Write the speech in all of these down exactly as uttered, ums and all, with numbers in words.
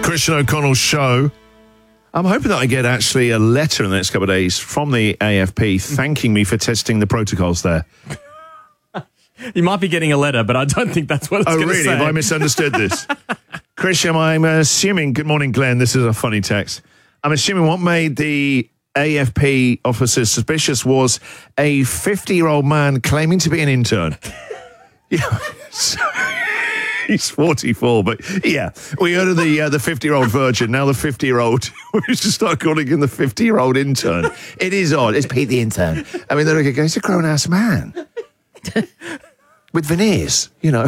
Christian O'Connell show. I'm hoping that I get actually a letter in the next couple of days from the A F P thanking me for testing the protocols there. You might be getting a letter, but I don't think that's what it's oh, going to really? say. Have I misunderstood this? Christian, I'm assuming... Good morning, Glenn. This is a funny text. I'm assuming what made the A F P officers suspicious was a fifty-year-old man claiming to be an intern. Yeah, so, he's forty-four, but yeah, we heard of the uh, the fifty-year-old virgin. Now the fifty-year-old, we should start calling him the fifty-year-old intern. It is odd. It's Pete the intern. I mean, they're like, he's a grown-ass man with veneers, you know.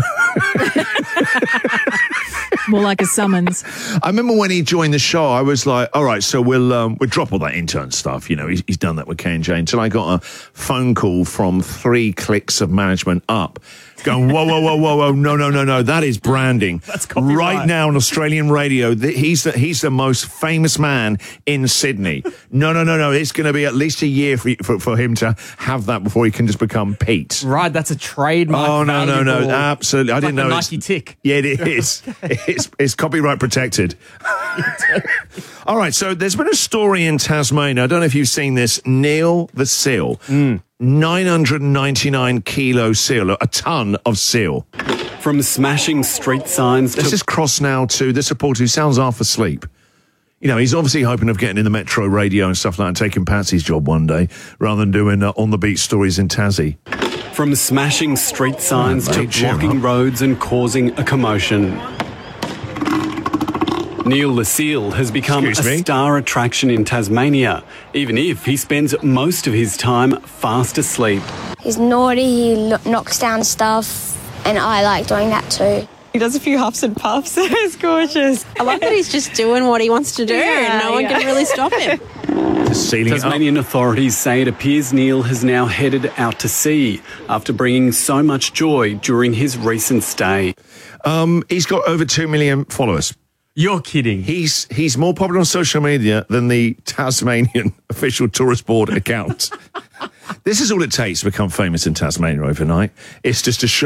More like a summons. I remember when he joined the show, I was like, all right, so we'll um, we'll drop all that intern stuff. You know, he's, he's done that with K and J. Until I got a phone call from three clicks of management up going, whoa, whoa, whoa, whoa, whoa, no, no, no, no, that is branding. That's copyright. Right now on Australian radio, the, he's, the, he's the most famous man in Sydney. No, no, no, no, it's going to be at least a year for, for, for him to have that before he can just become Pete. Right, that's a trademark. Oh, no, no, no, valuable- absolutely. I It's didn't like know. the it's- Nike tick. Yeah, it is. It's, it's copyright protected. All right, so there's been a story in Tasmania. I don't know if you've seen this. Neil the seal. Mm. nine hundred ninety-nine kilo seal, a ton of seal. From smashing street signs Let's to just cross now to this reporter who sounds half asleep. You know, he's obviously hoping of getting in the Metro radio and stuff like that and taking Patsy's job one day rather than doing uh, on-the-beat stories in Tassie. from smashing street signs Oh, to mate, cheer blocking up. roads and causing a commotion. Neil the Seal has become Excuse a me? star attraction in Tasmania, even if he spends most of his time fast asleep. He's naughty, he lo- knocks down stuff, and I like doing that too. He does a few huffs and puffs. It's gorgeous. I love that he's just doing what he wants to do Yeah, and no one yeah. can really stop him. Just sealing it up. Tasmanian authorities say it appears Neil has now headed out to sea after bringing so much joy during his recent stay. Um, he's got over two million followers. You're kidding. He's he's more popular on social media than the Tasmanian official tourist board account. This is all it takes to become famous in Tasmania overnight. It's just a show.